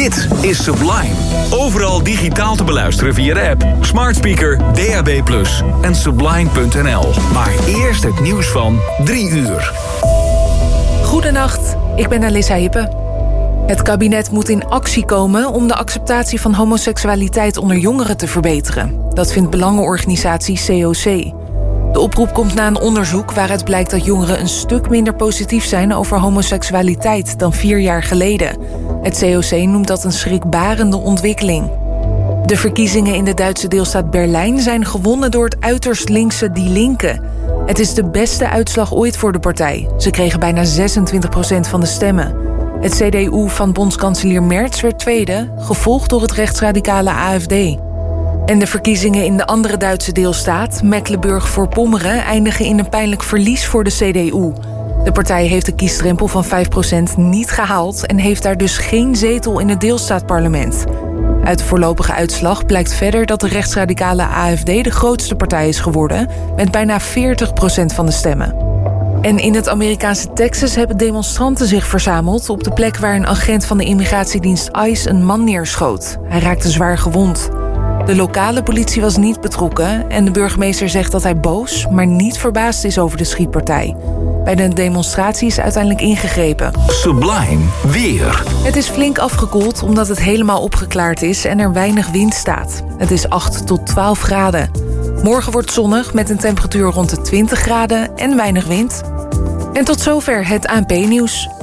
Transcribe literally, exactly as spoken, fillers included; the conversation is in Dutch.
Dit is Sublime. Overal digitaal te beluisteren via de app, smart speaker, D A B plus en sublime punt n l. Maar eerst het nieuws van drie uur. Goedenacht, ik ben Alissa Hippe. Het kabinet moet in actie komen om de acceptatie van homoseksualiteit onder jongeren te verbeteren. Dat vindt belangenorganisatie C O C. De oproep komt na een onderzoek waaruit blijkt dat jongeren een stuk minder positief zijn over homoseksualiteit dan vier jaar geleden. Het C O C noemt dat een schrikbarende ontwikkeling. De verkiezingen in de Duitse deelstaat Berlijn zijn gewonnen door het uiterst linkse Die Linke. Het is de beste uitslag ooit voor de partij. Ze kregen bijna zesentwintig procent van de stemmen. Het C D U van bondskanselier Merz werd tweede, gevolgd door het rechtsradicale A F D. En de verkiezingen in de andere Duitse deelstaat, Mecklenburg-Vorpommern, eindigen in een pijnlijk verlies voor de C D U. De partij heeft de kiesdrempel van vijf procent niet gehaald en heeft daar dus geen zetel in het deelstaatparlement. Uit de voorlopige uitslag blijkt verder dat de rechtsradicale A F D de grootste partij is geworden, met bijna veertig procent van de stemmen. En in het Amerikaanse Texas hebben demonstranten zich verzameld op de plek waar een agent van de immigratiedienst ICE een man neerschoot. Hij raakte zwaar gewond. De lokale politie was niet betrokken en de burgemeester zegt dat hij boos, maar niet verbaasd is over de schietpartij. Bij de demonstratie is uiteindelijk ingegrepen. Sublime weer. Het is flink afgekoeld omdat het helemaal opgeklaard is en er weinig wind staat. Het is acht tot twaalf graden. Morgen wordt zonnig met een temperatuur rond de twintig graden en weinig wind. En tot zover het A N P-nieuws.